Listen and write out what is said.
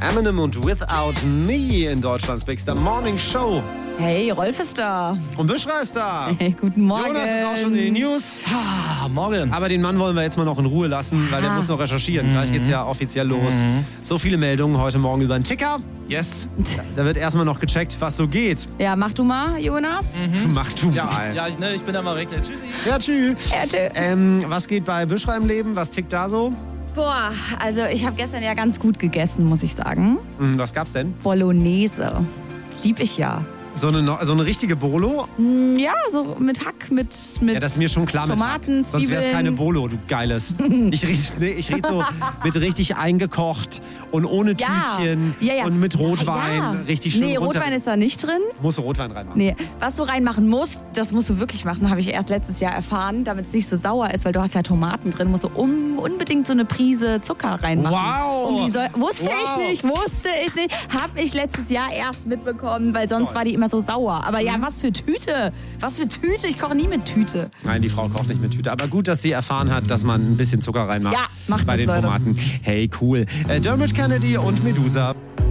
Eminem und Without Me in Deutschlands Big Star Morning Show. Hey, Rolf ist da. Und Büschra ist da. Hey, guten Morgen. Jonas ist auch schon in den News. Morgen. Aber den Mann wollen wir jetzt mal noch in Ruhe lassen, weil der muss noch recherchieren. Gleich geht's ja offiziell los. So viele Meldungen heute Morgen über den Ticker. Yes. Da wird erstmal noch gecheckt, was so geht. Ja, mach du mal, Jonas. Mach du mal. Ja, ich bin da mal weg. Tschüssi. Ja, tschüss. Ja, tschüss. Was geht bei Büschra im Leben? Was tickt da so? Boah, also ich habe gestern ja ganz gut gegessen, muss ich sagen. Was gab's denn? Bolognese. Lieb ich ja. So eine richtige Bolo? Ja, so mit Hack, mit Ja, das ist mir schon klar Tomaten, mit Hack. Sonst wäre es Zwiebeln. keine Bolo, du Geiles. Ich rede so mit richtig eingekocht und ohne Tütchen ja. und mit Rotwein. Ja. Richtig schön Nee, runter. Rotwein ist da nicht drin. Musst du Rotwein reinmachen. Nee, was du reinmachen musst, das musst du wirklich machen, habe ich erst letztes Jahr erfahren, damit es nicht so sauer ist, weil du hast ja Tomaten drin, musst du unbedingt so eine Prise Zucker reinmachen. Wow! Wusste ich nicht. Hab ich letztes Jahr erst mitbekommen, weil sonst war die immer so sauer. Aber ja, was für Tüte? Ich koche nie mit Tüte. Nein, die Frau kocht nicht mit Tüte. Aber gut, dass sie erfahren hat, dass man ein bisschen Zucker reinmacht Ja, macht bei das, den Leute. Tomaten. Hey, cool. Dermot Kennedy und Medusa.